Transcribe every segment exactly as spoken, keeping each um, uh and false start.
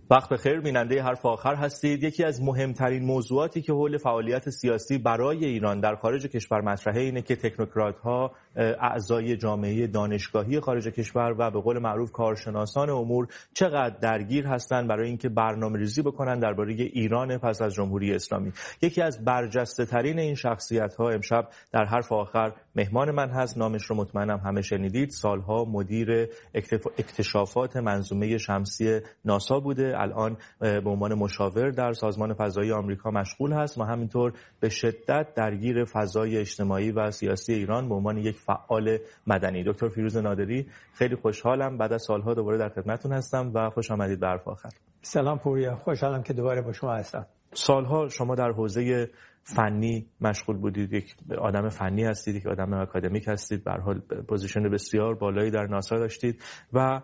وقت بخیر، بیننده حرف آخر هستید. یکی از مهمترین موضوعاتی که حول فعالیت سیاسی برای ایران در خارج کشور مطرحه اینه که تکنوکرات‌ها، اعضای جامعه دانشگاهی خارج کشور و به قول معروف کارشناسان امور چقدر درگیر هستند برای اینکه برنامه‌ریزی بکنن درباره ایران پس از جمهوری اسلامی. یکی از برجسته‌ترین این شخصیت‌ها امشب در حرف آخر مهمان من هست. نامش رو مطمئنم همه شنیدید. سالها مدیر اکتشافات منظومه شمسی ناسا بوده. الان به عنوان مشاور در سازمان فضایی آمریکا مشغول هست و همینطور به شدت درگیر فضای اجتماعی و سیاسی ایران به عنوان یک فعال مدنی. دکتر فیروز نادری، خیلی خوشحالم بعد از سالها دوباره در خدمتتون هستم و خوش آمدید به حرف آخر. سلام پوریا، خوشحالم که دوباره با شما هستم. سالها شما در حوزه فنی مشغول بودید، یک آدم فنی هستید، یک آدم اکادمیک هستید، به هر حال پوزیشن بسیار بالایی در ناسا داشتید و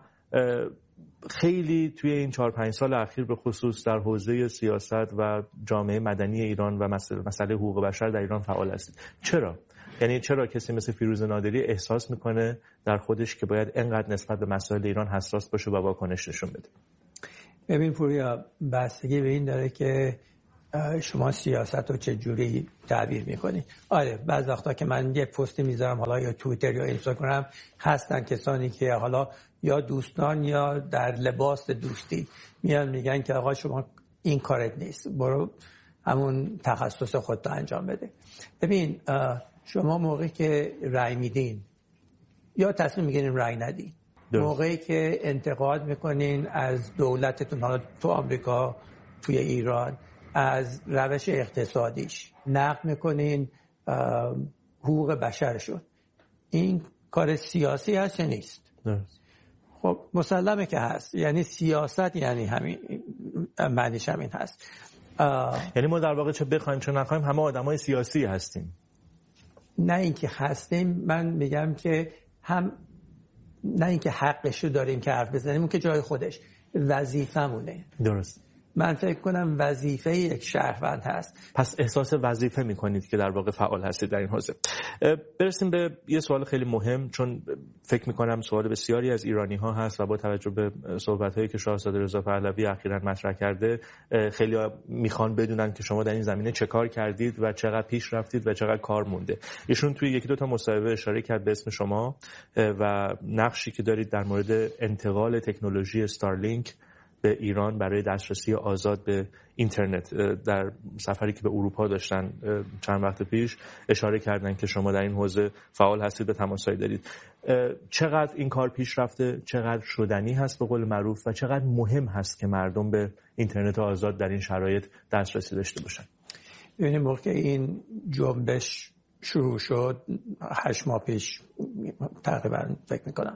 خیلی توی این چهار پنج سال اخیر به خصوص در حوزه سیاست و جامعه مدنی ایران و مسئله, مسئله حقوق بشر در ایران فعال هستید. چرا؟ یعنی چرا کسی مثل فیروز نادری احساس میکنه در خودش که باید اینقدر نسبت به مسائل ایران حساس باشه و واکنش نشون بده؟ ببین پوریا، بستگی به این داره که شما سیاست رو چه جوری تعبیر میکنید. آره، بعض وقتا که من یه پستی میذارم، حالا یا توییتر یا اینستاگرام، هستن کسانی که حالا یا دوستان یا در لباس دوستی میان میگن که آقا شما این کارت نیست، برو همون تخصص خودت انجام بده. ببین، شما موقعی که رأی میدین یا تصمیم میگیرین رأی ندین، موقعی که انتقاد میکنین از دولتتون، حالا تو آمریکا، توی ایران، از روش اقتصادیش، نقد میکنین حقوق بشرشون، این کار سیاسی هست یا نیست؟ درست. خب مسلمه که هست. یعنی سیاست یعنی همین، معنیش همین هست. یعنی ما در واقع چه بخوایم چه نخوایم همه آدمای سیاسی هستیم. نه اینکه هستیم، من میگم که هم نه اینکه حقشو داریم که حرف بزنیم، اون که جای خودش، وظیفمونه. درست. من فکر کنم وظیفه یک شهروند هست. پس احساس وظیفه میکنید که در واقع فعال هستید در این حوزه. برسیم به یه سوال خیلی مهم، چون فکر میکنم سوال بسیاری از ایرانی ها هست و با توجه به صحبت هایی که شاهزاده رضا پهلوی اخیراً مطرح کرده، خیلی ها میخوان بدونن که شما در این زمینه چه کار کردید و چقدر پیش رفتید و چقدر کار مونده. ایشون توی یکی دو تا مصاحبه اشاره کرد به اسم شما و نقشی که دارید در مورد انتقال تکنولوژی استارلینک به ایران برای دسترسی آزاد به اینترنت در سفری که به اروپا داشتن چند وقت پیش اشاره کردن که شما در این حوزه فعال هستید، به تماسایی دارید. چقدر این کار پیش رفته، چقدر شدنی هست به قول معروف و چقدر مهم هست که مردم به اینترنت آزاد در این شرایط دسترسی داشته باشن؟ یعنی موقع این جنبش شروع شد هشت ماه پیش تقریبا فکر میکنم،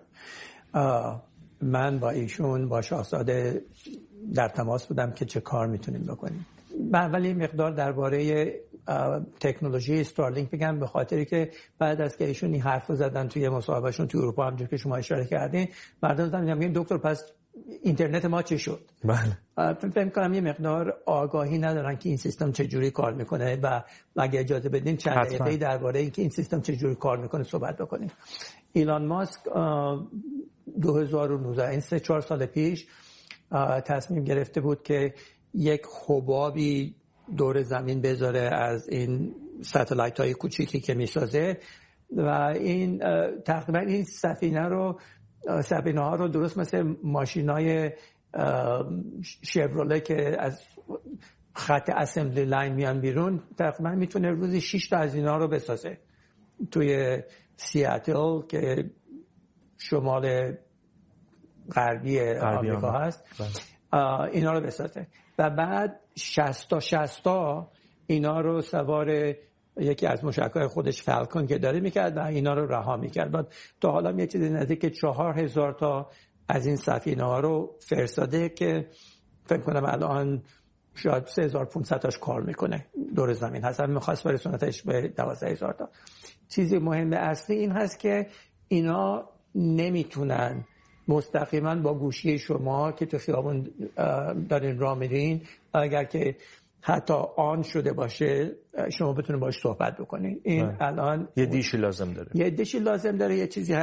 من با ایشون با شاهزاده در تماس بودم که چه کار میتونیم بکنیم. من ولی مقدار درباره تکنولوژی استارلینک بگم، به خاطری که بعد از که ایشون این حرفو زدن توی مصاحبهشون توی اروپا، همونجوری که شما اشاره کردین، مردم زدن میگن دکتر پس اینترنت ما چی شد؟ بله. فکر می‌کنم یه مقدار آگاهی ندارن که این سیستم چه جوری کار میکنه و اگه اجازه بدین چند دقیقه درباره اینکه این سیستم چه جوری کار میکنه صحبت بکنیم. ایلان ماسک دو هزار و نوزده، این سه چهار سال پیش تصمیم گرفته بود که یک حبابی دور زمین بذاره از این ستلایت های کوچیکی که میسازه و این تقریبا این سفینه رو سفینه ها رو درست مثل ماشینای شیوروله که از خط اسمبلی لاین میان بیرون، تقریبا میتونه روزی شش تا از اینا رو بسازه توی سیاتل که شمال غربی آمریکا هست. اینا رو بسازه و بعد شصت تا شصت تا اینا رو سوار یکی از موشک‌های خودش فالکون که داره میکرد و اینا رو رها میکرد. بعد تا حالا یه چیزی نزدیک چهار هزار تا از این سفینه ها رو فرستاده که فکر کنم الان شاید سه هزار و پانصد تاش کار میکنه دور زمین. حسن میخواست برسونتش به دوازده هزار تا. چیزی مهم اصلی این هست که اینا نمیتونن مستقیما با گوشی شما که تو خیابون دارین راه میرین، اگر که حتی آن شده باشه شما بتونید باهاش صحبت بکنین. این باید. الان یه دیشی لازم داره. یه دیشی لازم داره. یه چیزی هست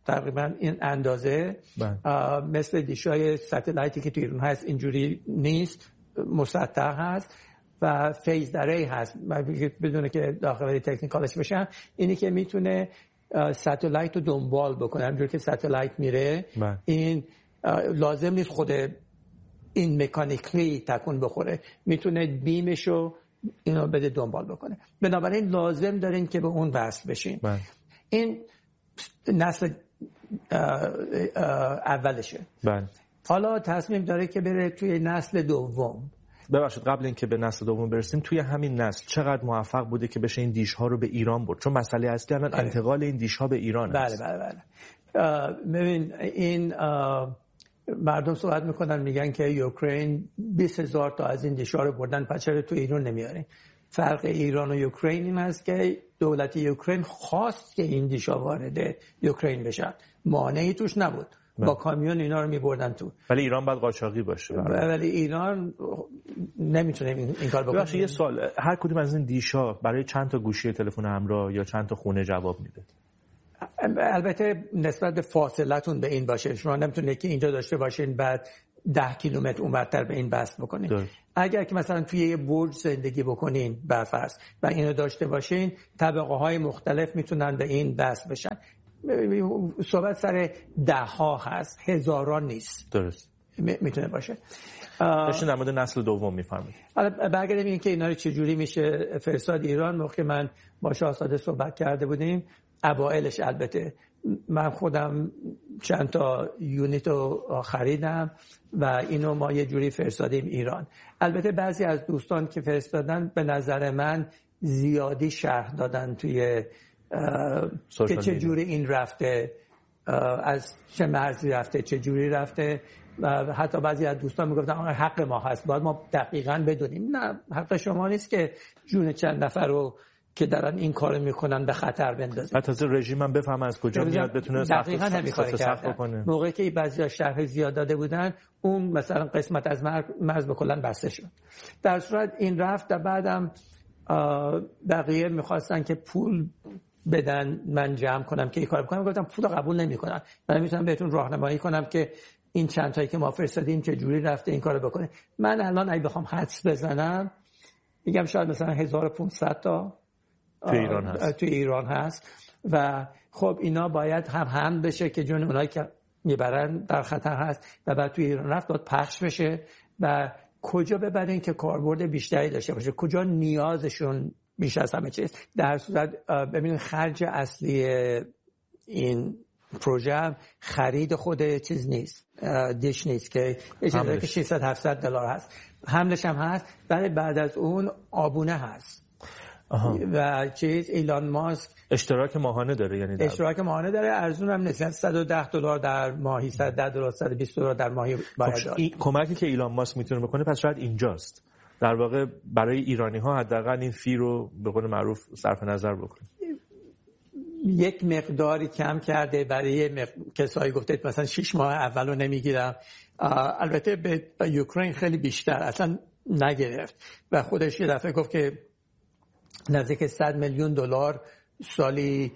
تقریبا این اندازه مثل دیشای ستلایتی که تو ایران هست اینجوری نیست، مسطح هست و فیز دری هست بدونه که داخل تکنیکالش بشن. اینی که میتونه ستلایت رو دنبال بکنه، همونجوری که ستلایت میره بله. این لازم نیست خود این مکانیکلی تکون بخوره، میتونه بیمشو اینو بده دنبال بکنه. بنابراین لازم دارین که به اون وصل بشین بله. این نسل اولشه بله. حالا تصمیم داره که بره توی نسل دوم. ببخشید قبل اینکه به نسل دوم برسیم، توی همین نسل چقدر موفق بوده که بشه این دیش ها رو به ایران برد؟ چون مسئله اصلی الان انتقال این دیش ها به ایران بله است. بله بله. ببین این مردم صحبت میکنن میگن که یوکرین بیست هزار تا از این دیش ها رو بردن، پس چرا تو ایران نمیارین؟ فرق ایران و یوکرین این است که دولت یوکرین خواست که این دیش ها وارد یوکرین بشن، مانعی توش نبود. با کامیون اینا رو میبردن تو. ولی ایران باید قاچاقی باشه. ولی ایران نمیتونه این, این کار بکنه. یه سوال، هر کدوم از این دیشا برای چند تا گوشی تلفن همراه یا چند تا خونه جواب میده؟ البته نسبت به فاصلتون به این باشه، شما نمیتونه که اینجا داشته باشین بعد ده کیلومتر اونورتر به این بس بکنین. دار. اگر که مثلا توی یه برج زندگی بکنین برفرض و اینو داشته باشین، طبقه های مختلف میتونن به این بس بشن. صحبت سر ده ها هست، هزاران نیست. درست میتونه باشه. داشتین در مورد نسل دوم میفرمایید. حالا برگردیم این که اینا رو چجوری میشه فرستاد ایران. موقع من با شاهزاده صحبت کرده بودیم اوائلش، البته من خودم چند تا یونیت رو خریدم و اینو ما یه جوری فرستادیم ایران. البته بعضی از دوستان که فرستادن به نظر من زیادی شرح دادن توی که چه جوری این رفته، از چه مرزی رفته، چه جوری رفته. حتی بعضی از دوستان میگفتن آقا حق ما هست، باید ما دقیقاً بدونیم. نه، حق شما نیست که جون چند نفر رو که دارن این کارو میکنن به خطر بندازید. حتی رژیم هم بفهمه از کجا میاد، بتونه دقیقاً همین کارو کنه. موقعی که بعضیا شرح زیاد داده بودن، اون مثلا قسمت از مرز به کلا بسته شد. در صورت این رفت و بعدم بقیه میخواستن که پول بدن من جمع کنم که این کار بکنم. گفتم پول قبول نمیکنم، من میتونم بهتون راهنمایی کنم که این چند تایی که ما فرستادیم چه جوری رفته این کارو بکنه. من الان اگه بخوام حدس بزنم میگم شاید مثلا هزار و پانصد تا تو ایران هست. تو ایران هست و خب اینا باید هم هم بشه که جون اونایی که میبرن در خطر هست و بعد تو ایران رفت باید پخش بشه و کجا ببرین که کاربرد بیشتری داشته باشه، کجا نیازشون بیش از همه چیز. در صورت ببینید خرج اصلی این پروژه خرید خود چیز نیست، دیش نیست که اجازه که ششصد هفتصد دلار هست، حملش هم هست، ولی بعد از اون آبونه هست. آها. و چیز ایلان ماسک اشتراک ماهانه داره، یعنی اشتراک ماهانه داره، ارزون هم نیست، صد و ده دلار در ماهی، صد و ده دلار، صد و بیست دلار در ماهی باید داد. کمکی که ایلان ماسک میتونه بکنه پس شاید اینجاست. در واقع برای ایرانی ها حداقل این فی رو به قول معروف صرف نظر بکنه. یک مقداری کم کرده برای مق... کسایی گفته مثلا شش ماه اولو نمیگیرم. البته به یوکرین خیلی بیشتر اصلا نگرفت و خودش یه دفعه گفت که نزدیک صد میلیون دلار سالی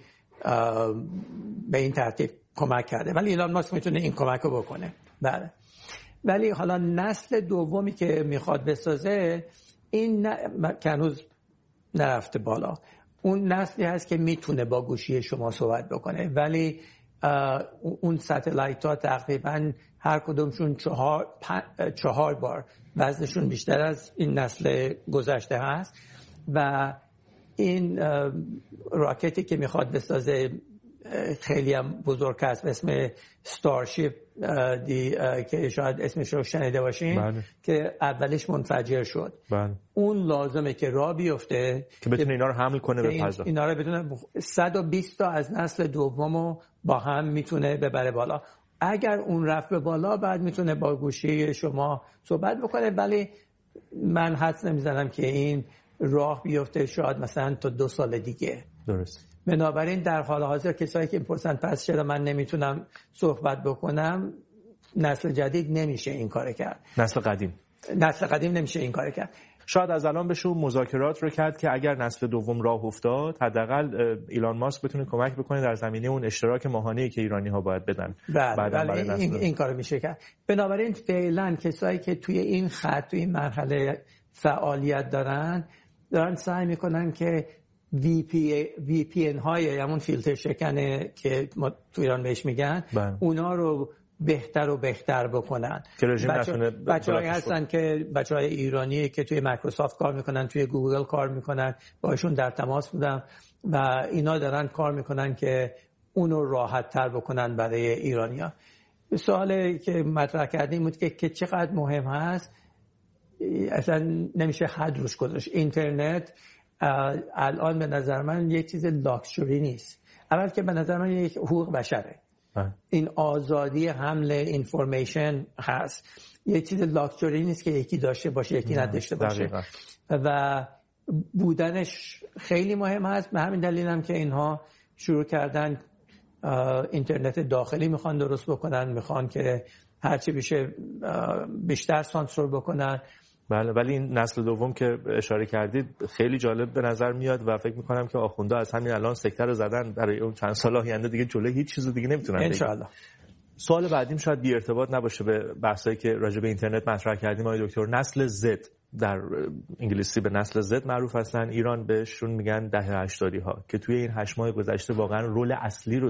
به این ترتیب کمک کرده، ولی ایلان ماسک میتونه این کمک رو بکنه. بله. ولی حالا نسل دومی که میخواد بسازه این ن... که هنوز نرفته بالا، اون نسلی هست که میتونه با گوشی شما صحبت بکنه، ولی اون ستلایت ها تقریبا هر کدومشون چهار, چهار بار وزنشون بیشتر از این نسل گذشته هست و این راکتی که میخواد بسازه خیلی هم بزرگ است به اسم ستارشیپ دی که شاید اسمش رو شنیده باشین. بله. که اولش منفجر شد. بله. اون لازمه که راه بیفته که بتونه اینا رو حمل کنه به فضا. اینا رو بتونه صد و بیست تا از نسل دومو با هم میتونه ببره بالا. اگر اون رفت به بالا بعد میتونه با گوشی شما صحبت بکنه، ولی من حدس نمیزنم که این راه بیفته شاید مثلا تا دو سال دیگه. درست. بنابراین در حال حاضر کسایی که میپرسن پس چرا من نمیتونم صحبت بکنم، نسل جدید نمیشه این کار کرد. نسل قدیم نسل قدیم نمیشه این کار کرد. شاید از الان بشه مذاکرات رو کرد که اگر نسل دوم راه افتاد حداقل ایلان ماسک بتونه کمک بکنه در زمینه اون اشتراک ماهانه‌ای که ایرانی‌ها باید بدن. بعد این, این کارو میشه کرد. بنابراین فعلا کسایی که توی این خط توی این مرحله فعالیت دارن دارن سعی میکنن که وی پی وی پی ان های یا همون فیلتر شکنه که ما تو ایران بهش میگن بله. اونا رو بهتر و بهتر بکنن. بچه‌هایی هستن که بچه‌های ایرانی که توی مایکروسافت کار میکنن، توی گوگل کار میکنن، باشون در تماس بودم و اینا دارن کار میکنن که اونو راحت تر بکنن برای ایرانی‌ها. سوالی که مطرح کردیم بود که, که چقدر مهم هست، اصلا نمیشه حد روش گذاشت. اینترنت الان به نظر من یک چیز لاکچری نیست. اول که به نظر من یک حقوق بشره. این آزادی حمل اینفورمیشن هست، یه چیز لاکچری نیست که یکی داشته باشه یکی نداشته باشه دقیقا. و بودنش خیلی مهم هست. به همین دلیل هم که اینها شروع کردن اینترنت داخلی میخوان درست بکنن، میخوان که هرچی بشه بیشتر سانسور بکنن. بله، ولی این نسل دوم که اشاره کردید خیلی جالب به نظر میاد و فکر میکنم که آخونده از همین الان سکته رو زدن، برای اون چند سال آینده دیگه جلوی هیچ چیز دیگه نمیتونن ان شاء الله. سوال بعدیم شاید بی ارتباط نباشه به بحثایی که راجع به اینترنت مطرح کردیم آقای دکتر. نسل زد در انگلیسی به نسل زد معروف هستن، ایران بهشون میگن دهه هشتادی ها، که توی این هشت ماه گذشته واقعا رول اصلی رو